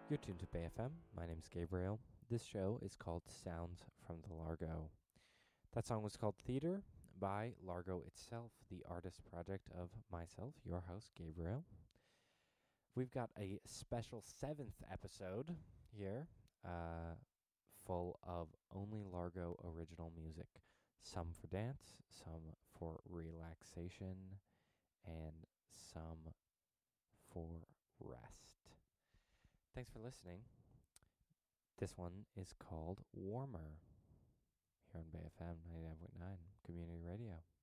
You're tuned to Bay FM. My name's Gabriel. This show is called Sounds from the Largo. That song was called Theater by Largo itself, the artist project of myself, your host, Gabriel. We've got a special 7th episode here, full of only Largo original music. Some for dance, some for relaxation, and some for rest. Thanks for listening. This one is called Warmer here on Bay FM 99.9 Community Radio.